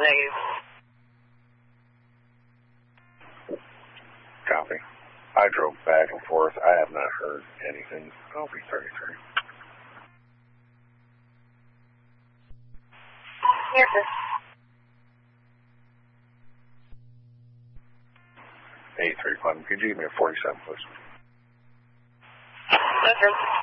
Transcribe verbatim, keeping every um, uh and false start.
Negative. Copy. I drove back and forth. I have not heard anything. I'll be thirty-three. Yes, sir. eight three five. Could you give me a forty-seven, please? Yes, sir.